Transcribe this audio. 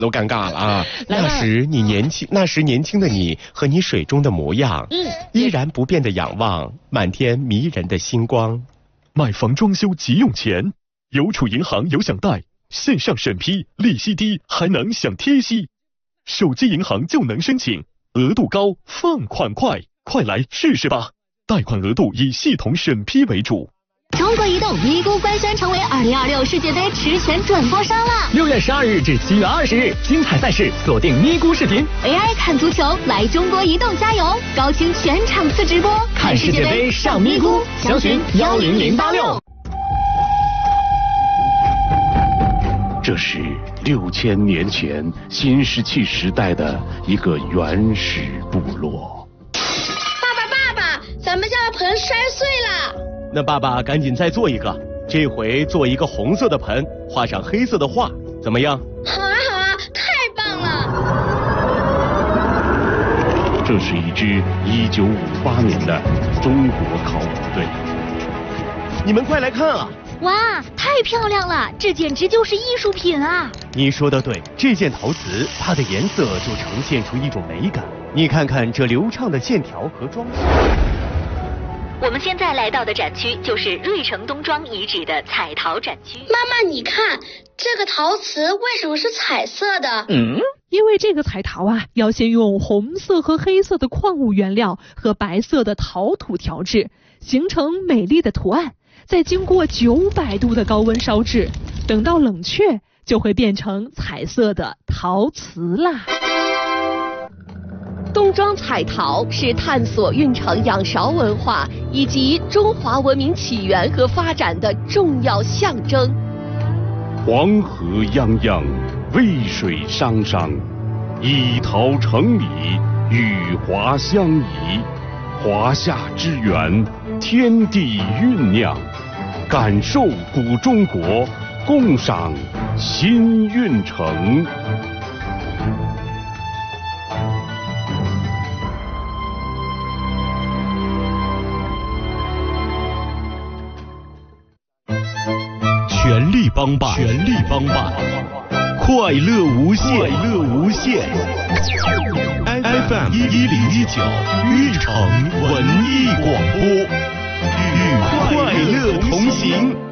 都尴尬了啊！那时年轻的你和你水中的模样，依然不变的仰望满天迷人的星光。 买房装修急用钱，邮储银行有享贷，线上审批，利息低，还能享贴息。手机银行就能申请，额度高，放款快，快来试试吧！贷款额度以系统审批为主。 中国移动咪咕官宣成为2026世界杯实权转播商了。 6月12日至7月20日，精彩赛事锁定咪咕视频 ，AI 看足球，来中国移动加油！高清全场次直播， 看世界杯上咪咕，详询10086。 这是6000年前新石器时代的一个原始部落。 爸爸，咱们家的盆摔碎了。 那爸爸赶紧再做一个，这回做一个红色的盆，画上黑色的画，怎么样？ 好啊，太棒了！ 这是一支1958年的中国考古队。 你们快来看啊！ 哇，太漂亮了，这简直就是艺术品啊！ 你说的对，这件陶瓷，它的颜色就呈现出一种美感。你看看这流畅的线条和装饰。 我们现在来到的展区就是芮城东庄遗址的彩陶展区。 妈妈，你看这个陶瓷为什么是彩色的？ 因为这个彩陶啊，要先用红色和黑色的矿物原料和白色的陶土调制，形成美丽的图案，再经过900度的高温烧制，等到冷却就会变成彩色的陶瓷啦。 东庄彩陶是探索运城仰韶文化以及中华文明起源和发展的重要象征。 黄河泱泱，渭水汤汤，以陶成礼，与华相宜。华夏之源，天地酝酿，感受古中国，共赏新运城。 全力帮办，快乐无限，FM 1019，芮城文艺广播，与快乐同行。